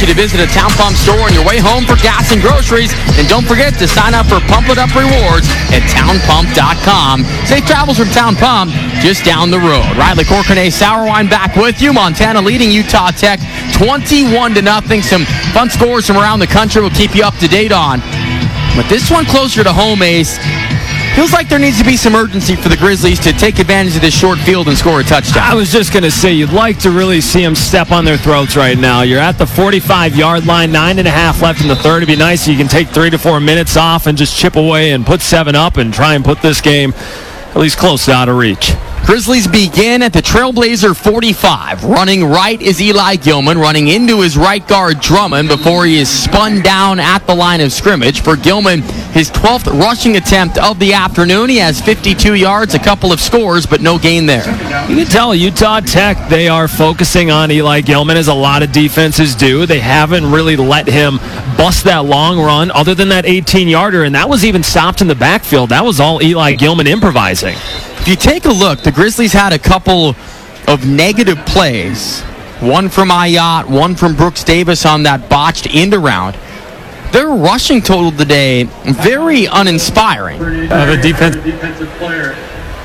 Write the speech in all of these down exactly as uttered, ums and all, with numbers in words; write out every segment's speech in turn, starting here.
you to visit a Town Pump store on your way home for gas and groceries. And don't forget to sign up for Pump It Up Rewards at town pump dot com. Safe travels from Town Pump, just down the road. Riley Corconet, Sour Wine back with you. Montana leading Utah Tech twenty-one to nothing. Some fun scores from around the country we'll keep you up to date on. But this one closer to home, Ace. Feels like there needs to be some urgency for the Grizzlies to take advantage of this short field and score a touchdown. I was just going to say, you'd like to really see them step on their throats right now. You're at the forty-five-yard line, nine and a half left in the third. It'd be nice if you can take three to four minutes off and just chip away and put seven up and try and put this game at least close to out of reach. Grizzlies begin at the Trailblazer forty-five. Running right is Eli Gilman, running into his right guard Drummond before he is spun down at the line of scrimmage. For Gilman, his twelfth rushing attempt of the afternoon. He has fifty-two yards, a couple of scores, but no gain there. You can tell Utah Tech, they are focusing on Eli Gilman, as a lot of defenses do. They haven't really let him bust that long run other than that eighteen-yarder, and that was even stopped in the backfield. That was all Eli Gilman improvising. If you take a look, the Grizzlies had a couple of negative plays. One from Ayat, one from Brooks Davis on that botched end around. Their rushing total today, very uninspiring. Of a defense. defensive player.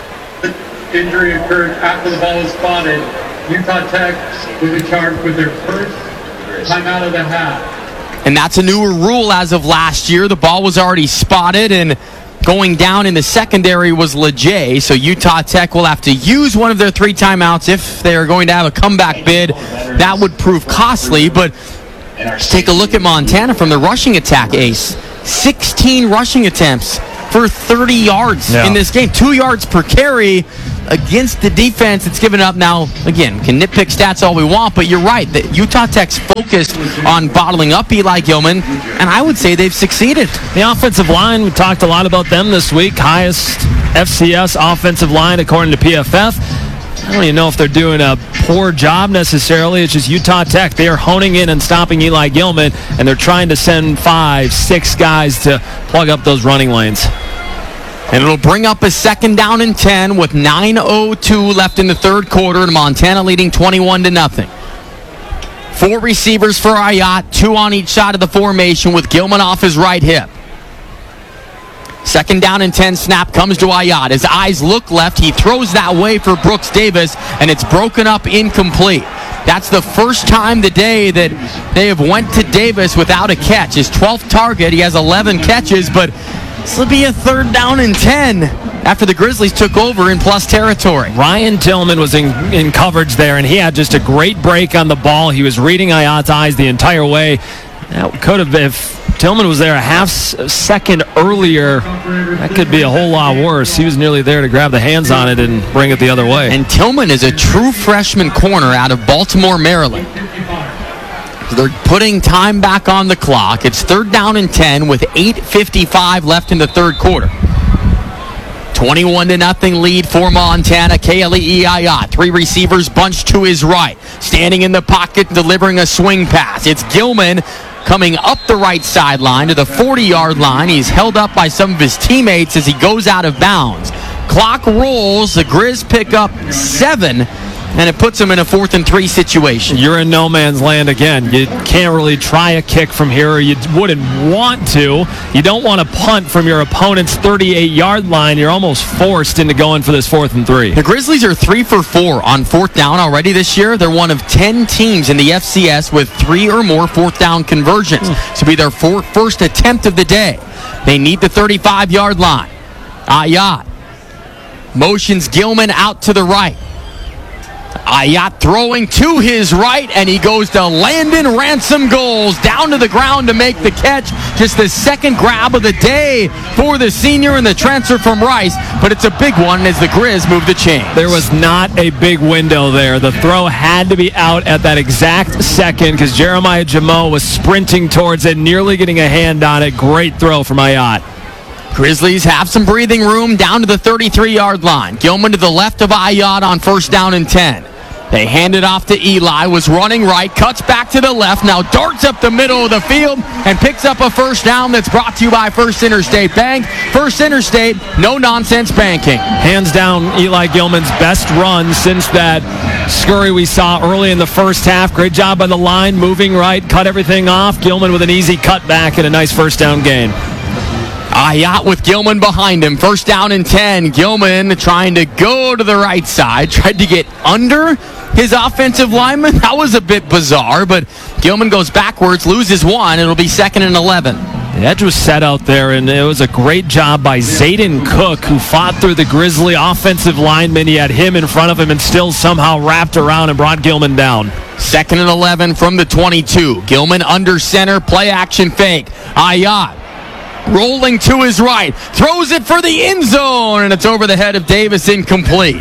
Injury occurred after the ball was spotted. Utah Tech will be charged with their first timeout of the half. And that's a newer rule as of last year. The ball was already spotted, and going down in the secondary was LeJay, so Utah Tech will have to use one of their three timeouts if they are going to have a comeback bid. That would prove costly, but let's take a look at Montana from the rushing attack, Ace. sixteen rushing attempts for thirty yards yeah. in this game. Two yards per carry against the defense that's given up. Now, again, can nitpick stats all we want, but you're right. That Utah Tech's focused on bottling up Eli Gilman, and I would say they've succeeded. The offensive line, we talked a lot about them this week. Highest F C S offensive line according to P F F. I don't even know if they're doing a poor job necessarily. It's just Utah Tech. They are honing in and stopping Eli Gilman, and they're trying to send five, six guys to plug up those running lanes. And it'll bring up a second down and ten with nine oh two left in the third quarter, and Montana leading twenty-one to nothing. Four receivers for Ayat, two on each side of the formation with Gilman off his right hip. Second down and ten snap comes to Ayat. His eyes look left. He throws that way for Brooks Davis, and it's broken up incomplete. That's the first time today that they have went to Davis without a catch. His twelfth target, he has eleven catches, but this will be a third down and ten after the Grizzlies took over in plus territory. Ryan Tillman was in, in coverage there, and he had just a great break on the ball. He was reading Ayat's eyes the entire way. That could have been, if Tillman was there a half second earlier, that could be a whole lot worse. He was nearly there to grab the hands on it and bring it the other way. And Tillman is a true freshman corner out of Baltimore, Maryland. They're putting time back on the clock. It's third down and ten with eight fifty-five left in the third quarter. twenty-one to nothing lead for Montana. Kaeli Ayat, three receivers bunched to his right. Standing in the pocket, delivering a swing pass. It's Gilman coming up the right sideline to the forty-yard line. He's held up by some of his teammates as he goes out of bounds. Clock rolls. The Grizz pick up seven, and it puts them in a fourth and three situation. You're in no man's land again. You can't really try a kick from here, or you wouldn't want to. You don't want to punt from your opponent's thirty-eight-yard line. You're almost forced into going for this fourth and three. The Grizzlies are three for four on fourth down already this year. They're one of ten teams in the F C S with three or more fourth down conversions. This will be their four, first attempt of the day. They need the thirty-five-yard line. Ayat motions Gilman out to the right. Ayat throwing to his right, and he goes to Landon Ransom goals down to the ground to make the catch. Just the second grab of the day for the senior and the transfer from Rice, but it's a big one as the Grizz move the chains. There was not a big window there. The throw had to be out at that exact second because Jeremiah Jamo was sprinting towards it, nearly getting a hand on it. Great throw from Ayat. Grizzlies have some breathing room down to the thirty-three-yard line. Gilman to the left of Ayat on first down and ten. They hand it off to Eli, was running right, cuts back to the left, now darts up the middle of the field and picks up a first down that's brought to you by First Interstate Bank. First Interstate, no-nonsense banking. Hands down, Eli Gilman's best run since that scurry we saw early in the first half. Great job by the line, moving right, cut everything off. Gilman with an easy cut back and a nice first down gain. Ayat with Gilman behind him. First down and ten. Gilman trying to go to the right side. Tried to get under his offensive lineman. That was a bit bizarre, but Gilman goes backwards, loses one. It'll be second and eleven. The edge was set out there, and it was a great job by Zayden Cook, who fought through the Grizzly offensive lineman. He had him in front of him and still somehow wrapped around and brought Gilman down. Second and eleven from the twenty-two. Gilman under center, play action fake. Ayat rolling to his right, throws it for the end zone, and it's over the head of Davis, incomplete.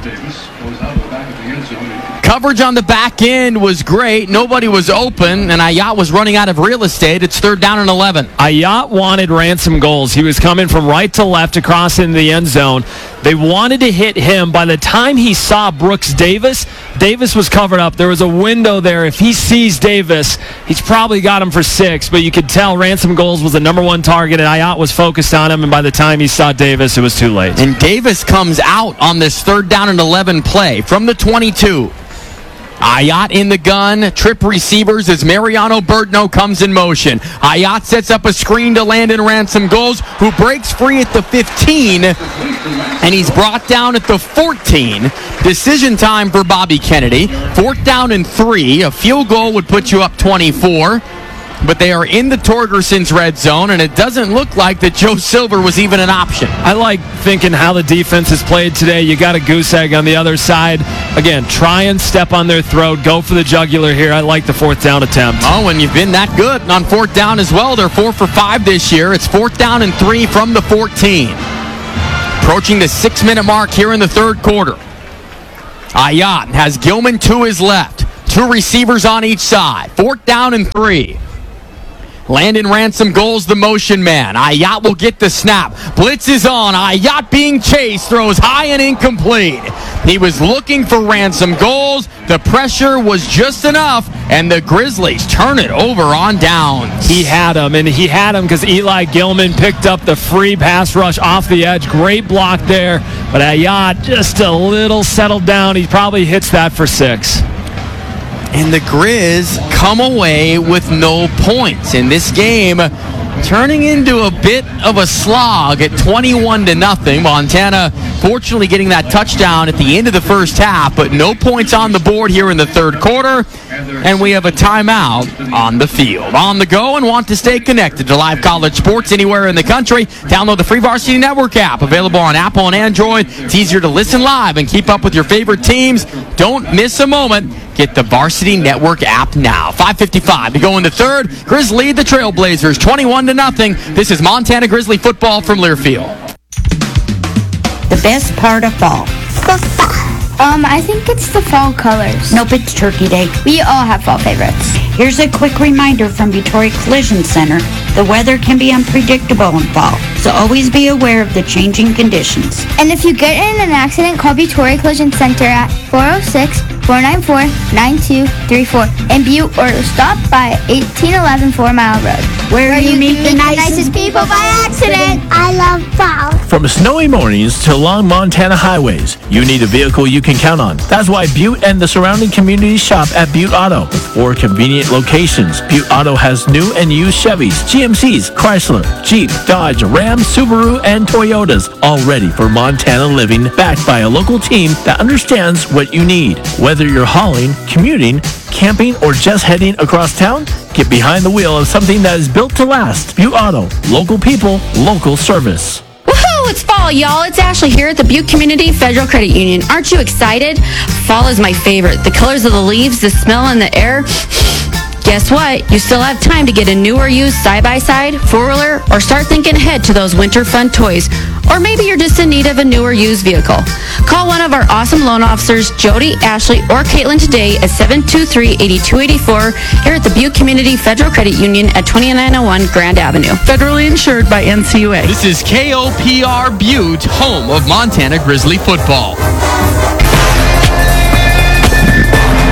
Coverage on the back end was great. Nobody was open, and Ayat was running out of real estate. It's third down and eleven. Ayat wanted ransom goals. He was coming from right to left across into the end zone. They wanted to hit him. By the time he saw Brooks Davis, Davis was covered up. There was a window there. If he sees Davis, he's probably got him for six, but you could tell ransom goals was the number one target, and Ayat was focused on him, and by the time he saw Davis, it was too late. And Davis comes out on this third down and eleven play from the twenty-two. Ayat in the gun, trip receivers as Mariano Bertno comes in motion. Ayat sets up a screen to Landon Ransom Goals, who breaks free at the fifteen, and he's brought down at the fourteen. Decision time for Bobby Kennedy. Fourth down and three. A field goal would put you up twenty-four. But they are in the Torgerson's red zone, and it doesn't look like that Joe Silver was even an option. I like thinking how the defense has played today. You got a goose egg on the other side. Again, try and step on their throat. Go for the jugular here. I like the fourth down attempt. Oh, and you've been that good on fourth down as well. They're four for five this year. It's fourth down and three from the fourteen. Approaching the six-minute mark here in the third quarter. Ayat has Gilman to his left. Two receivers on each side. Fourth down and three. Landon Ransom Goals the motion man. Ayat will get the snap. Blitz is on. Ayat being chased. Throws high and incomplete. He was looking for Ransom Goals. The pressure was just enough, and the Grizzlies turn it over on downs. He had him, and he had him because Eli Gilman picked up the free pass rush off the edge. Great block there, but Ayat just a little settled down. He probably hits that for six. And the Grizz come away with no points in this game, turning into a bit of a slog at twenty-one to nothing. Montana fortunately getting that touchdown at the end of the first half, but no points on the board here in the third quarter, and we have a timeout on the field. On the go and want to stay connected to live college sports anywhere in the country? Download the free Varsity Network app, available on Apple and Android. It's easier to listen live and keep up with your favorite teams. Don't miss a moment. Get the Varsity Network app now. five fifty-five to go in the third. Grizz lead the Trailblazers twenty-one to nothing. This is Montana Grizzly football from Learfield. The best part of fall. Um, I think it's the fall colors. Nope, it's Turkey Day. We all have fall favorites. Here's a quick reminder from Victoria Collision Center. The weather can be unpredictable in fall, so always be aware of the changing conditions. And if you get in an accident, call Victoria Collision Center at four oh six, four nine four, nine two three four in Butte, or stop by eighteen eleven Four Mile Road, Where, where you, you meet can the meet nicest, the nicest people by accident. I love fall. From snowy mornings to long Montana highways, you need a vehicle you can count on. That's why Butte and the surrounding communities shop at Butte Auto. With four convenient locations, Butte Auto has new and used Chevys, G M Cs, Chrysler, Jeep, Dodge, Ram, Subaru, and Toyotas, all ready for Montana living, backed by a local team that understands what you need. Whether you're hauling, commuting, camping, or just heading across town, get behind the wheel of something that is built to last. Butte Auto. Local people, local service. Woohoo! It's fall, y'all. It's Ashley here at the Butte Community Federal Credit Union. Aren't you excited? Fall is my favorite. The colors of the leaves, the smell in the air. Guess what? You still have time to get a new or used side-by-side, four-wheeler, or start thinking ahead to those winter fun toys. Or maybe you're just in need of a new or used vehicle. Call one of our awesome loan officers, Jody, Ashley, or Caitlin today at seven two three, eight two eight four here at the Butte Community Federal Credit Union at twenty-nine oh one Grand Avenue. Federally insured by N C U A. This is K O P R Butte, home of Montana Grizzly football.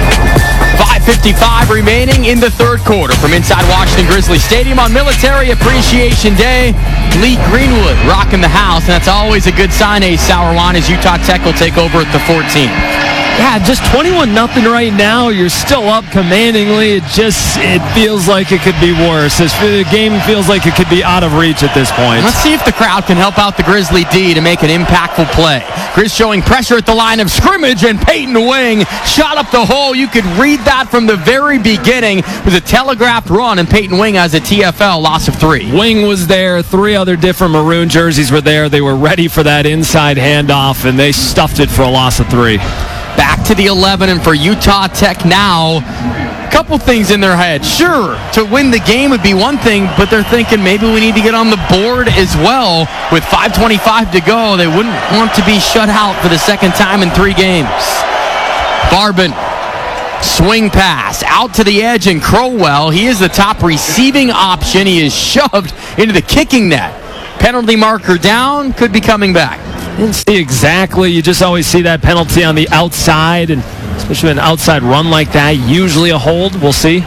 fifty-five remaining in the third quarter. From inside Washington Grizzly Stadium on Military Appreciation Day, Lee Greenwood rocking the house, and that's always a good sign, Ace Sauerwein, as Utah Tech will take over at the fourteen. Yeah, just twenty-one nothing right now. You're still up commandingly. It just it feels like it could be worse. This, the game feels like it could be out of reach at this point. Let's see if the crowd can help out the Grizzly D to make an impactful play. Grizz showing pressure at the line of scrimmage, and Peyton Wing shot up the hole. You could read that from the very beginning. It was a telegraphed run, and Peyton Wing has a T F L loss of three. Wing was there. Three other different maroon jerseys were there. They were ready for that inside handoff, and they stuffed it for a loss of three. Back to the eleven, and for Utah Tech now, a couple things in their head. Sure, to win the game would be one thing, but they're thinking maybe we need to get on the board as well. With five twenty-five to go, they wouldn't want to be shut out for the second time in three games. Barbin, swing pass, out to the edge, and Crowell, he is the top receiving option. He is shoved into the kicking net. Penalty marker down, could be coming back. Didn't see exactly. You just always see that penalty on the outside, and especially an outside run like that, usually a hold. We'll see.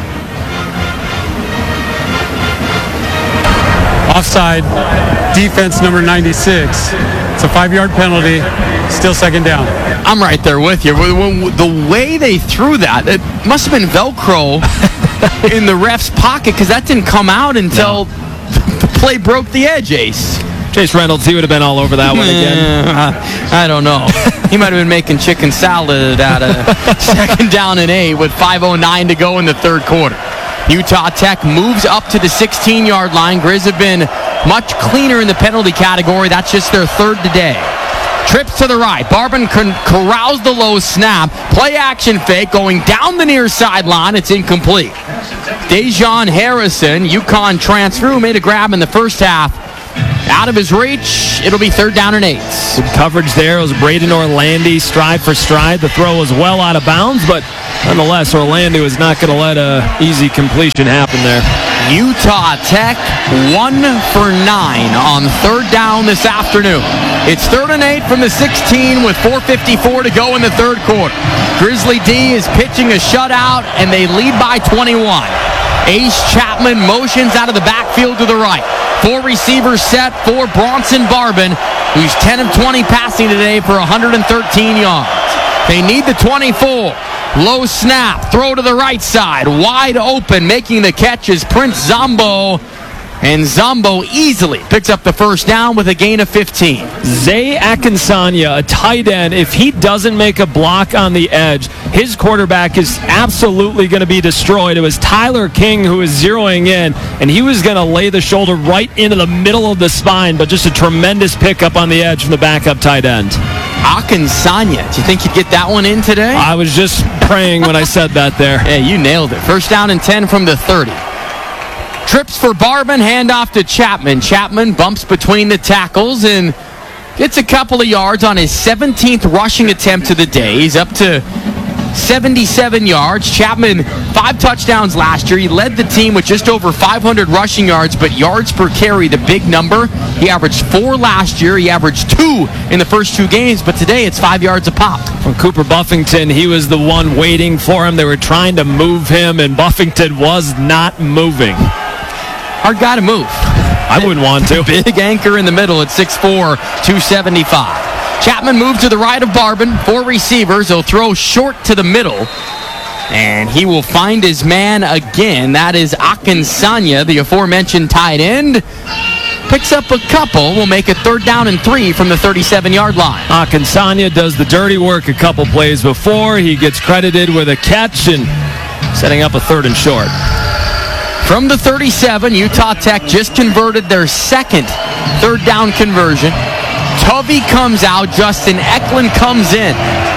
Offside, defense number ninety-six. It's a five-yard penalty, still second down. I'm right there with you. The way they threw that, it must have been Velcro in the ref's pocket, because that didn't come out until no. the play broke the edge, Ace. Chase Reynolds, he would have been all over that one again. I don't know. He might have been making chicken salad at a second down and eight with five oh nine to go in the third quarter. Utah Tech moves up to the sixteen-yard line. Grizz have been much cleaner in the penalty category. That's just their third today. Trips to the right. Barbin corrals the low snap. Play action fake going down the near sideline. It's incomplete. Dejon Harrison, UConn transfer, who made a grab in the first half. Out of his reach, it'll be third down and eight. Good coverage there. It was Braden Orlandi, stride for stride. The throw was well out of bounds, but nonetheless, Orlandi was not going to let an easy completion happen there. Utah Tech, one for nine on third down this afternoon. It's third and eight from the sixteen with four fifty-four to go in the third quarter. Grizzly D is pitching a shutout, and they lead by twenty-one. Ace Chapman motions out of the backfield to the right. Four receivers set for Bronson Barbin, who's ten of twenty passing today for one hundred thirteen yards. They need the twenty-four. Low snap, throw to the right side, wide open, making the catch is Prince Zombo. And Zombo easily picks up the first down with a gain of fifteen. Zay Akinsanya, a tight end, if he doesn't make a block on the edge, his quarterback is absolutely going to be destroyed. It was Tyler King who was zeroing in, and he was going to lay the shoulder right into the middle of the spine, but just a tremendous pickup on the edge from the backup tight end. Akinsanya, do you think you'd get that one in today? I was just praying when I said that there. Yeah, you nailed it. First down and ten from the thirty. Trips for Barbin, handoff to Chapman. Chapman bumps between the tackles and gets a couple of yards on his seventeenth rushing attempt of the day. He's up to seventy-seven yards. Chapman, five touchdowns last year. He led the team with just over five hundred rushing yards, but yards per carry, the big number. He averaged four last year. He averaged two in the first two games, but today it's five yards a pop. From Cooper Buffington, he was the one waiting for him. They were trying to move him, and Buffington was not moving. Hard guy to move. I wouldn't want to. Big anchor in the middle at six four, two seventy-five. Chapman moved to the right of Barbin. Four receivers. He'll throw short to the middle. And he will find his man again. That is Akinsanya, the aforementioned tight end. Picks up a couple. Will make it third down and three from the thirty-seven-yard line. Akinsanya does the dirty work a couple plays before. He gets credited with a catch and setting up a third and short. From the thirty-seven, Utah Tech just converted their second third down conversion. Tovey comes out. Justin Eklund comes in.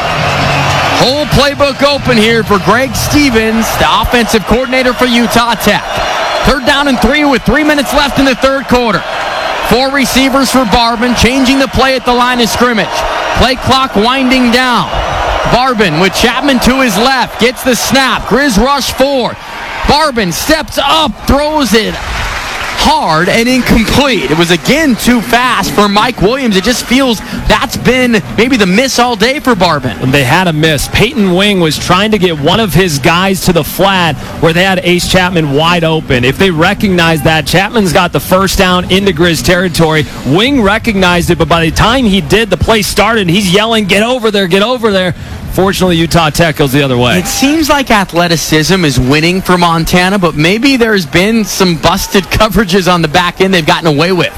Whole playbook open here for Greg Stevens, the offensive coordinator for Utah Tech. Third down and three with three minutes left in the third quarter. Four receivers for Barbin, changing the play at the line of scrimmage. Play clock winding down. Barbin with Chapman to his left, gets the snap. Grizz rush four. Barbin steps up, throws it hard and incomplete. It was again too fast for Mike Williams. It just feels that's been maybe the miss all day for Barban. They had a miss. Peyton Wing was trying to get one of his guys to the flat where they had Ace Chapman wide open. If they recognized that, Chapman's got the first down into Grizz territory. Wing recognized it, but by the time he did, the play started. He's yelling, "Get over there, get over there." Fortunately, Utah Tech goes the other way. It seems like athleticism is winning for Montana, but maybe there's been some busted coverages on the back end they've gotten away with.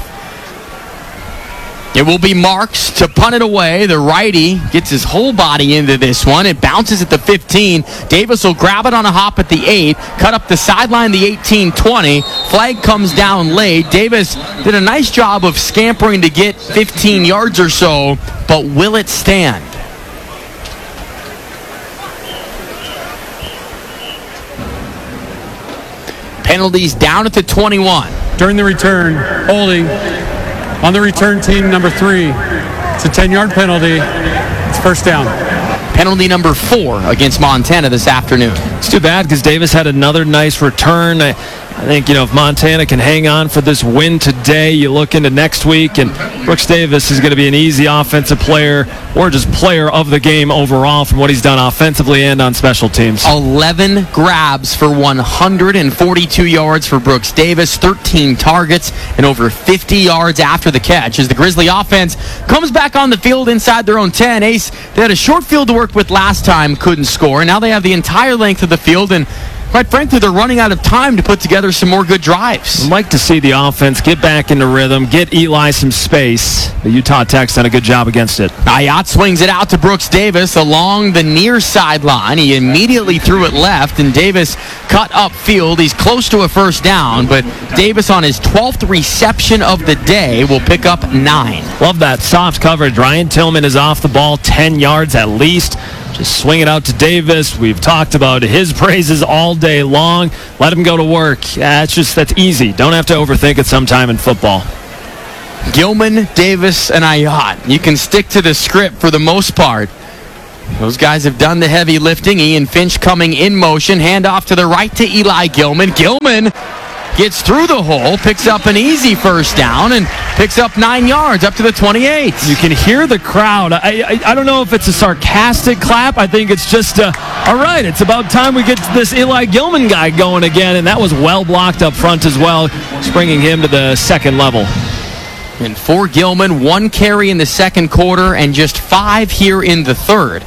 It will be Marks to punt it away. The righty gets his whole body into this one. It bounces at the fifteen. Davis will grab it on a hop at the eight, cut up the sideline, the eighteen twenty. Flag comes down late. Davis did a nice job of scampering to get fifteen yards or so, but will it stand? Penalties down at the twenty-one. During the return, holding on the return team, number three. It's a ten-yard penalty. It's first down. Penalty number four against Montana this afternoon. It's too bad because Davis had another nice return. I, I think, you know, if Montana can hang on for this win today, you look into next week, and Brooks Davis is going to be an easy offensive player or just player of the game overall from what he's done offensively and on special teams. eleven grabs for one hundred forty-two yards for Brooks Davis, thirteen targets, and over fifty yards after the catch as the Grizzly offense comes back on the field inside their own ten. Ace, they had a short field to work with last time, couldn't score. Now they have the entire length of the field, and quite frankly, they're running out of time to put together some more good drives. I'd like to see the offense get back into rhythm, get Eli some space. The Utah Tech's done a good job against it. Ayat swings it out to Brooks Davis along the near sideline. He immediately threw it left, and Davis cut upfield. He's close to a first down, but Davis on his twelfth reception of the day will pick up nine. Love that soft coverage. Ryan Tillman is off the ball ten yards at least. Just swing it out to Davis. We've talked about his praises all day long. Let him go to work. Yeah, it's just, that's easy. Don't have to overthink it sometime in football. Gilman, Davis, and Ayat. You can stick to the script for the most part. Those guys have done the heavy lifting. Ian Finch coming in motion. Handoff to the right to Eli Gilman. Gilman gets through the hole, picks up an easy first down, and picks up nine yards up to the twenty-eight. You can hear the crowd. I, I I don't know if it's a sarcastic clap. I think it's just, uh, all right, it's about time we get this Eli Gilman guy going again, and that was well blocked up front as well, bringing him to the second level. And for Gilman, one carry in the second quarter and just five here in the third.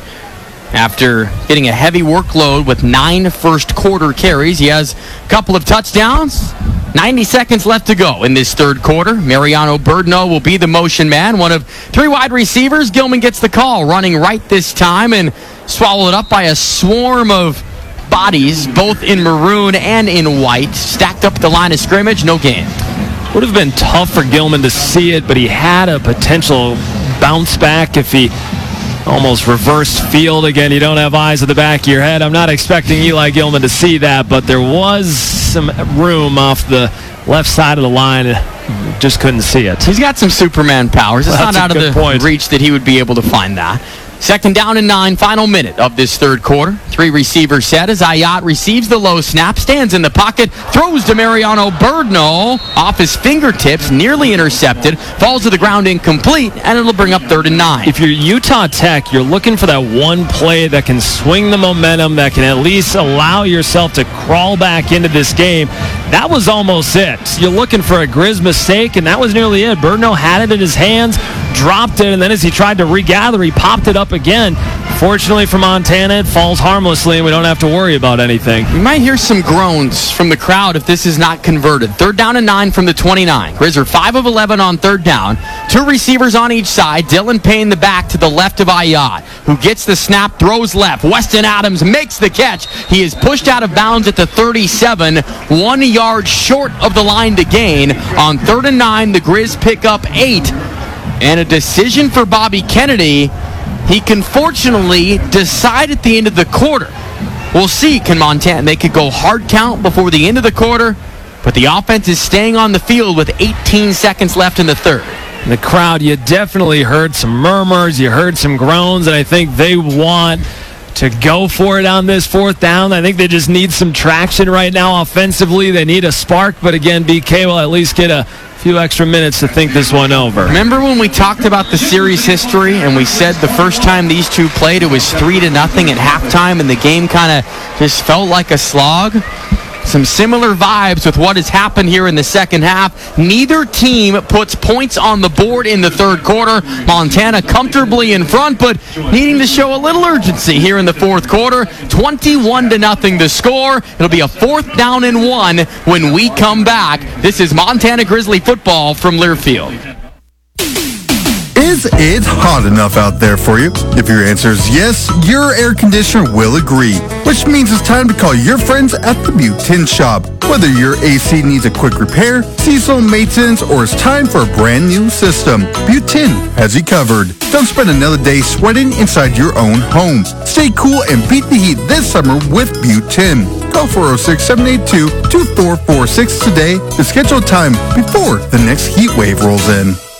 After getting a heavy workload with nine first quarter carries, he has a couple of touchdowns. ninety seconds left to go in this third quarter. Mariano Birdno will be the motion man. One of three wide receivers. Gilman gets the call, running right this time and swallowed up by a swarm of bodies, both in maroon and in white. Stacked up at the line of scrimmage, no gain. Would have been tough for Gilman to see it, but he had a potential bounce back if he almost reversed field again. You don't have eyes at the back of your head. I'm not expecting Eli Gilman to see that, but there was some room off the left side of the line. Just couldn't see it. He's got some Superman powers. It's That's not out of the point. reach that he would be able to find that. Second down and nine, final minute of this third quarter. Three receivers set as Ayat receives the low snap, stands in the pocket, throws to Mariano Birdno off his fingertips, nearly intercepted, falls to the ground incomplete, and it'll bring up third and nine. If you're Utah Tech, you're looking for that one play that can swing the momentum, that can at least allow yourself to crawl back into this game. That was almost it. You're looking for a Grizz mistake, and that was nearly it. Birdno had it in his hands, dropped it, and then as he tried to regather, he popped it up again. Fortunately for Montana, it falls harmlessly, and we don't have to worry about anything. You might hear some groans from the crowd if this is not converted. Third down and nine from the twenty-nine. Grizz are five of eleven on third down. Two receivers on each side. Dylan Payne the back to the left of Ayat, who gets the snap, throws left. Weston Adams makes the catch. He is pushed out of bounds at the thirty-seven, one yard short of the line to gain. On third and nine, the Grizz pick up eight. And a decision for Bobby Kennedy. He can fortunately decide at the end of the quarter. We'll see, can Montana make it go hard count before the end of the quarter? But the offense is staying on the field with eighteen seconds left in the third. The crowd, you definitely heard some murmurs, you heard some groans, and I think they want to go for it on this fourth down. I think they just need some traction right now offensively. They need a spark, but again, B K will at least get a few extra minutes to think this one over. Remember when we talked about the series history and we said the first time these two played it was three to nothing at halftime and the game kind of just felt like a slog? Some similar vibes with what has happened here in the second half. Neither team puts points on the board in the third quarter. Montana comfortably in front, but needing to show a little urgency here in the fourth quarter. twenty-one to nothing to score. It'll be a fourth down and one when we come back. This is Montana Grizzly football from Learfield. Is it hot enough out there for you? If your answer is yes, your air conditioner will agree, which means it's time to call your friends at the Butte Tin Shop. Whether your A C needs a quick repair, seasonal maintenance, or it's time for a brand new system, Butte Tin has you covered. Don't spend another day sweating inside your own home. Stay cool and beat the heat this summer with Butte Tin. Call four oh six, seven eight two, two four four six today to schedule time before the next heat wave rolls in.